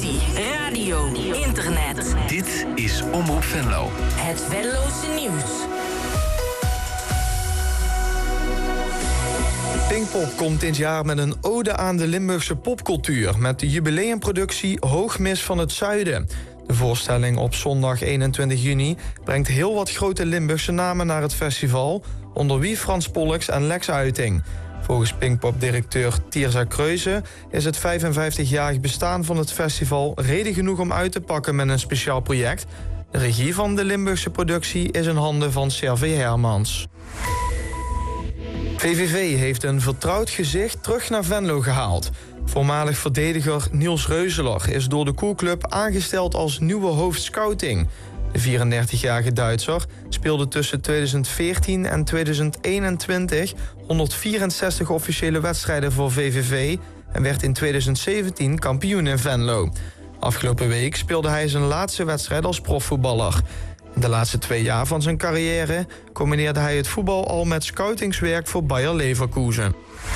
radio, internet. Dit is Omroep Venlo. Het Venlose nieuws. Pinkpop komt dit jaar met een ode aan de Limburgse popcultuur met de jubileumproductie Hoogmis van het Zuiden. De voorstelling op zondag 21 juni brengt heel wat grote Limburgse namen naar het festival, onder wie Frans Pollux en Lex Uiting. Volgens Pinkpop-directeur Tirza Kreuze is het 55-jarig bestaan van het festival reden genoeg om uit te pakken met een speciaal project. De regie van de Limburgse productie is in handen van Servé Hermans. VVV heeft een vertrouwd gezicht terug naar Venlo gehaald. Voormalig verdediger Niels Reuzeler is door de Koelclub aangesteld als nieuwe hoofd scouting. De 34-jarige Duitser speelde tussen 2014 en 2021 164 officiële wedstrijden voor VVV en werd in 2017 kampioen in Venlo. Afgelopen week speelde hij zijn laatste wedstrijd als profvoetballer. In de laatste 2 jaar van zijn carrière combineerde hij het voetbal al met scoutingswerk voor Bayer Leverkusen.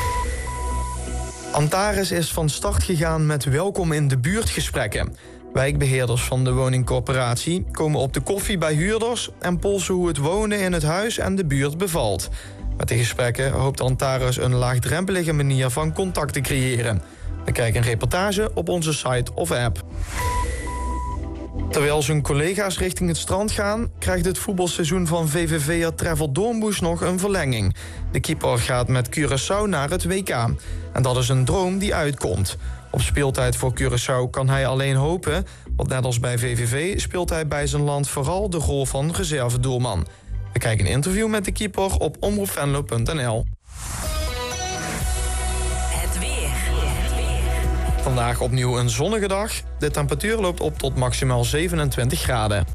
Antares is van start gegaan met welkom in de buurtgesprekken. Wijkbeheerders van de woningcorporatie komen op de koffie bij huurders en polsen hoe het wonen in het huis en de buurt bevalt. Met de gesprekken hoopt Antares een laagdrempelige manier van contact te creëren. Bekijk een reportage op onze site of app. Terwijl zijn collega's richting het strand gaan, krijgt het voetbalseizoen van VVV'er Trevor Doornbusch nog een verlenging. De keeper gaat met Curaçao naar het WK. En dat is een droom die uitkomt. Op speeltijd voor Curaçao kan hij alleen hopen, want net als bij VVV speelt hij bij zijn land vooral de rol van reservedoelman. Bekijk een interview met de keeper op omroepvenlo.nl. Vandaag opnieuw een zonnige dag. De temperatuur loopt op tot maximaal 27 graden.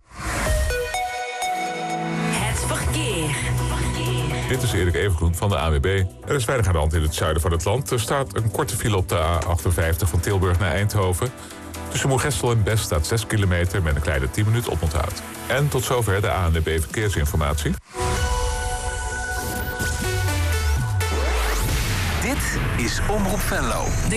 Het verkeer. Dit is Erik Evengroen van de ANWB. Er is weinig aan de hand in het zuiden van het land. Er staat een korte file op de A58 van Tilburg naar Eindhoven. Tussen Moergestel en Best staat 6 kilometer met een kleine 10 minuten oponthoud. En tot zover de ANWB Verkeersinformatie. Dit is Omroep Venlo.